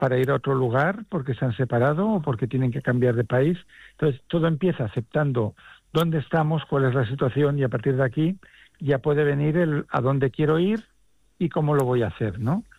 para ir a otro lugar porque se han separado o porque tienen que cambiar de país. Entonces, todo empieza aceptando dónde estamos, cuál es la situación, y a partir de aquí ya puede venir el a dónde quiero ir y cómo lo voy a hacer, ¿no?